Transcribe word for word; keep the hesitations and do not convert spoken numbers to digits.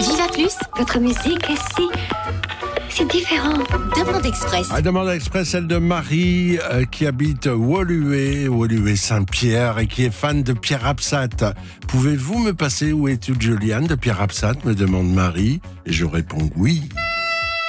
Viva Plus, Votre musique est si... c'est différent. Demande Express. À Demande Express, celle de Marie euh, qui habite Woluwe, Woluwe Saint-Pierre et qui est fan de Pierre Absat. Pouvez-vous me passer Où es-tu Juliane de Pierre Absat, me demande Marie. Et je réponds oui.